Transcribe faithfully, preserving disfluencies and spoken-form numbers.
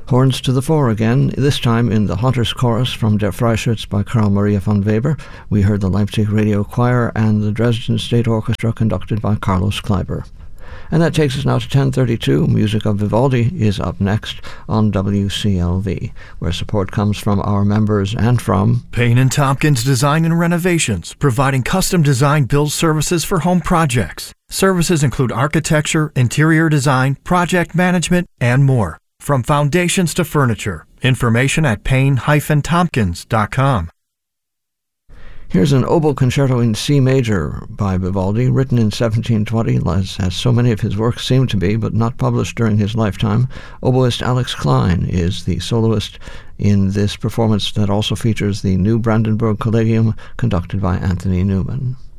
Horns to the fore again, this time in the Hunter's Chorus from Der Freischütz by Karl Maria von Weber. We heard the Leipzig Radio Choir and the Dresden State Orchestra conducted by Carlos Kleiber. And that takes us now to ten thirty-two. Music of Vivaldi is up next on W C L V, where support comes from our members and from Payne and Tompkins Design and Renovations, providing custom design build services for home projects. Services include architecture, interior design, project management, and more. From foundations to furniture. Information at payne dash tompkins dot com. Here's an oboe concerto in C major by Vivaldi, written in seventeen twenty, as, as so many of his works seem to be, but not published during his lifetime. Oboist Alex Klein is the soloist in this performance that also features the New Brandenburg Collegium, conducted by Anthony Newman.